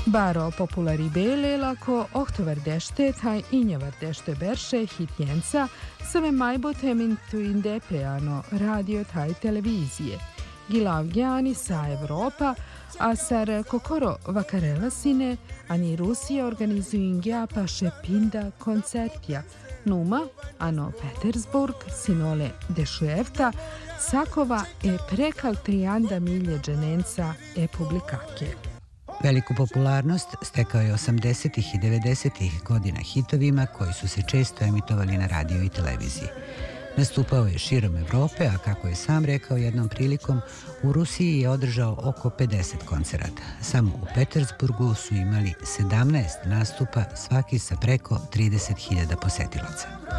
Baro populaaribelela ko ohtovärdeste tai injavärdeste verse hitjensa save maibotemintu indepeano radio tai televisie. Gilavgiani sa Evropa, a sar kokoro vakarelasine, ani Rusija organizuingia paše pinda koncertja. Numa, ano Petersburg, sinole dešuevta, sakova e prekal 3 milje dženenca e publikake. Veliku popularnost stekao je 80. i 90. godina hitovima koji su se često emitovali na radio i televiziji. Nastupao je širom Evrope, a kako je sam rekao jednom prilikom, u Rusiji je održao oko 50 koncerata. Samo u Petersburgu su imali 17 nastupa, svaki sa preko 30.000 posetilaca.